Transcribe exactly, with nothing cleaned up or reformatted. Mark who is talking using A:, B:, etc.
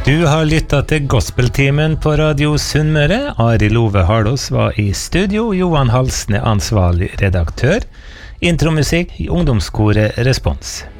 A: Du har lyttet til Gospeltimen på Radio Sunnmøre. Ari Love Hardos var i studio, Johan Halsne ansvarlig redaktør. Intromusikk i ungdomskoret Respons.